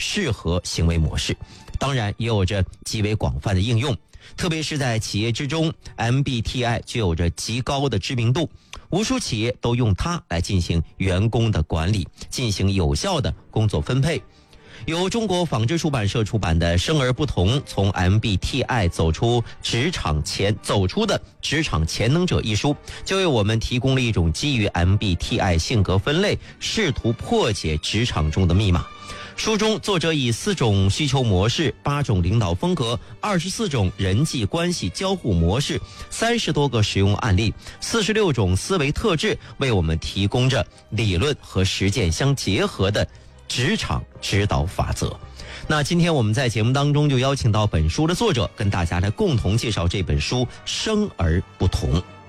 适合行为模式，当然也有着极为广泛的应用。特别是在企业之中 ，MBTI 具有着极高的知名度，无数企业都用它来进行员工的管理，进行有效的工作分配。由中国纺织出版社出版的《生而不同：从 MBTI 走出的职场潜能者》一书，就为我们提供了一种基于 MBTI 性格分类，试图破解职场中的密码。书中作者以4种需求模式、8种领导风格、24种人际关系交互模式、30多个使用案例、46种思维特质，为我们提供着理论和实践相结合的职场指导法则。那今天我们在节目当中就邀请到本书的作者，跟大家来共同介绍这本书《生而不同》。